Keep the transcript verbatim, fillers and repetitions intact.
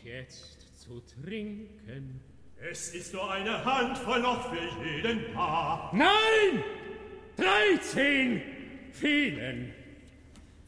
jetzt zu trinken? Es ist nur eine Handvoll noch für jeden Paar. Nein! Dreizehn fehlen.